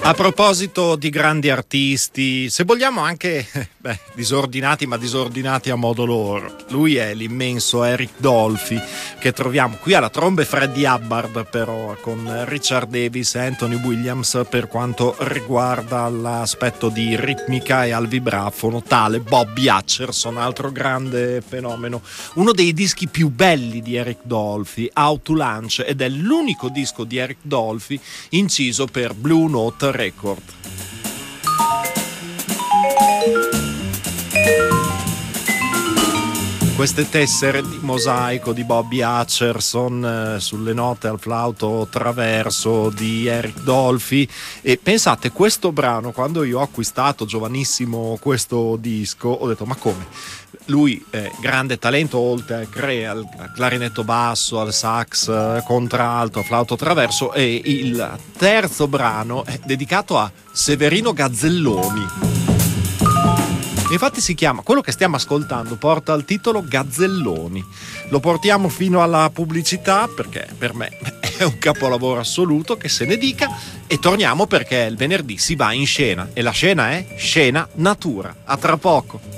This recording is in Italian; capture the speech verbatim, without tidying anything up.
A proposito di grandi artisti, se vogliamo anche beh, disordinati, ma disordinati a modo loro, lui è l'immenso Eric Dolphy, che troviamo qui alla tromba, e Freddie Hubbard però con Richard Davis e Anthony Williams per quanto riguarda l'aspetto di ritmica, e al vibrafono tale Bobby Hutcherson, altro grande fenomeno. Uno dei dischi più belli di Eric Dolphy, Out to Lunch, ed è l'unico disco di Eric Dolphy inciso per Blue Note Record. Queste tessere di mosaico di Bobby Hutcherson eh, sulle note al flauto traverso di Eric Dolphy. E pensate, questo brano, quando io ho acquistato giovanissimo questo disco, ho detto: ma come? Lui è grande talento, oltre al clarinetto basso, al sax contralto, al flauto traverso, e il terzo brano è dedicato a Severino Gazzelloni. Infatti si chiama, quello che stiamo ascoltando porta il titolo Gazzelloni. Lo portiamo fino alla pubblicità perché per me è un capolavoro assoluto, che se ne dica, e torniamo perché il venerdì si va in scena, e la scena è Scena Natura. A tra poco.